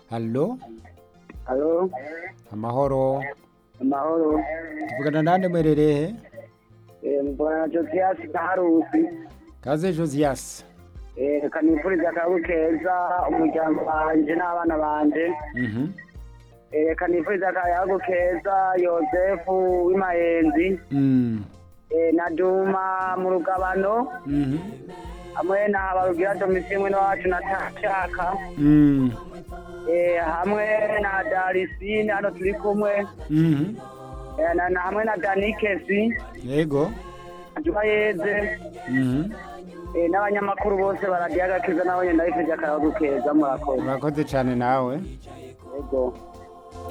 Hallo, Halo, amahoro. amahoro. Tuvugana nande mwererehe? Mbona Josias Karusi. Kaze Josias. Kanifuriza akayabagu keza umuryango wanje n'abana banje. Mhm. Kanifuriza akayabagu keza Yosefu w'Imayenzi. Na Duma mu rugabano. Mhm. Hamwe na Barugira Domitien wacu na Tashaka. Hamwe na Darisine hano turi kumwe. Mhm. Na hamwe na Danikesi. Yego. Jumayeze. Mhm. N'abanyamakuru bose baradiye agakiza nabo nyenda bifuje akayabagu keza murakoze. Murakoze cyane nawe. Yego.